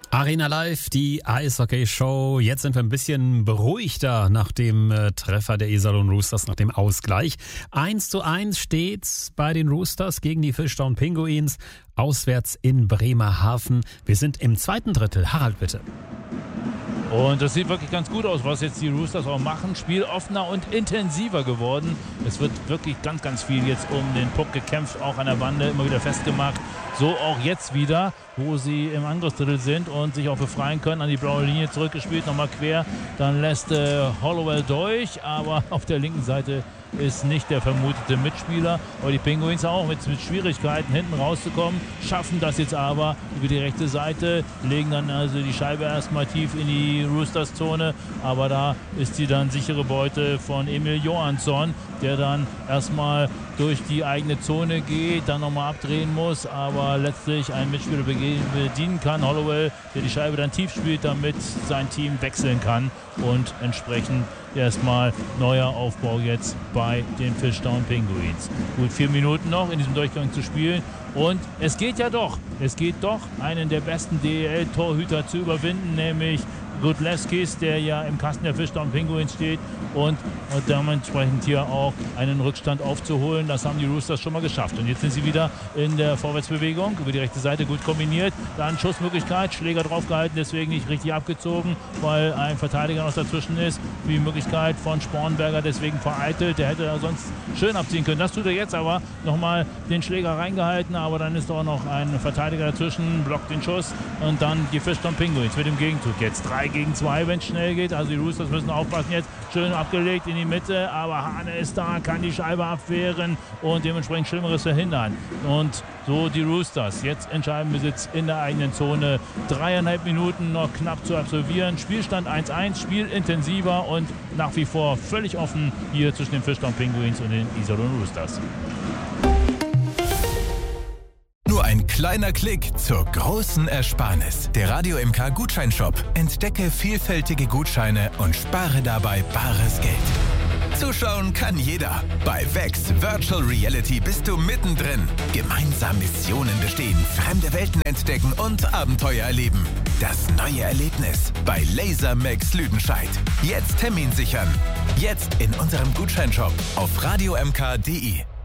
Arena Live, die Eishockey-Show. Jetzt sind wir ein bisschen beruhigter nach dem Treffer der Iserlohn Roosters, nach dem Ausgleich. 1:1 steht's bei den Roosters gegen die Fishtown Pinguins, auswärts in Bremerhaven. Wir sind im zweiten Drittel. Harald, bitte. Und das sieht wirklich ganz gut aus, was jetzt die Roosters auch machen. Spiel offener und intensiver geworden. Es wird wirklich ganz, ganz viel jetzt um den Puck gekämpft, auch an der Bande, immer wieder festgemacht. So auch jetzt wieder, wo sie im Angriffsdrittel sind und sich auch befreien können. An die blaue Linie zurückgespielt, nochmal quer. Dann lässt Hollowell durch, aber auf der linken Seite ist nicht der vermutete Mitspieler. Aber die Penguins auch mit Schwierigkeiten hinten rauszukommen, schaffen das jetzt aber über die rechte Seite, legen dann also die Scheibe erstmal tief in die Roosters-Zone. Aber da ist sie dann sichere Beute von Emil Johansson, der dann erstmal durch die eigene Zone geht, dann nochmal abdrehen muss, aber letztlich einen Mitspieler bedienen kann. Hollowell, der die Scheibe dann tief spielt, damit sein Team wechseln kann und entsprechend erstmal neuer Aufbau jetzt bei den Fishtown Penguins. Gut 4 Minuten noch in diesem Durchgang zu spielen und es geht doch, einen der besten DEL-Torhüter zu überwinden, nämlich Gudlewskis, der ja im Kasten der Fishtown Penguins steht und dementsprechend hier auch einen Rückstand aufzuholen. Das haben die Roosters schon mal geschafft. Und jetzt sind sie wieder in der Vorwärtsbewegung, über die rechte Seite gut kombiniert. Dann Schussmöglichkeit, Schläger draufgehalten, deswegen nicht richtig abgezogen, weil ein Verteidiger noch dazwischen ist. Die Möglichkeit von Spornberger deswegen vereitelt. Der hätte da sonst schön abziehen können. Das tut er jetzt aber nochmal den Schläger reingehalten, aber dann ist auch noch ein Verteidiger dazwischen, blockt den Schuss und dann die Fishtown Penguins mit dem Gegenzug jetzt. 3-2, wenn es schnell geht. Also die Roosters müssen aufpassen jetzt. Schön abgelegt in die Mitte, aber Hane ist da, kann die Scheibe abwehren und dementsprechend Schlimmeres verhindern. Und so die Roosters jetzt in Scheibenbesitz in der eigenen Zone. 3,5 Minuten noch knapp zu absolvieren. Spielstand 1:1, Spiel intensiver und nach wie vor völlig offen hier zwischen den Fishtown Penguins und den Iserlohn Roosters. Nur ein kleiner Klick zur großen Ersparnis. Der Radio MK Gutscheinshop. Entdecke vielfältige Gutscheine und spare dabei bares Geld. Zuschauen kann jeder. Bei VEX Virtual Reality bist du mittendrin. Gemeinsam Missionen bestehen, fremde Welten entdecken und Abenteuer erleben. Das neue Erlebnis bei Lasermax Lüdenscheid. Jetzt Termin sichern. Jetzt in unserem Gutscheinshop auf radiomk.de.